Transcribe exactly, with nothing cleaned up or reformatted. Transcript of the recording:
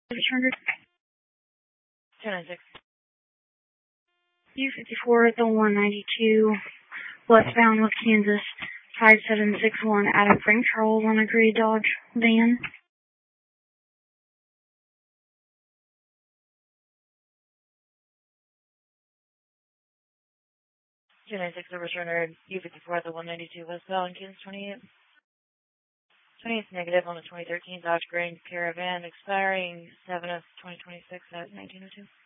Returned. two nine six. U fifty-four at the one ninety-two, westbound with Kansas, five seven six one, Adam Frank Charles on a gray Dodge van. two nine six, returner, U fifty-four at the one ninety-two, westbound, Kansas twenty-eight. twenty-eight negative on the twenty thirteen Dodge Grand Caravan, expiring seven of twenty twenty-six at nineteen oh two.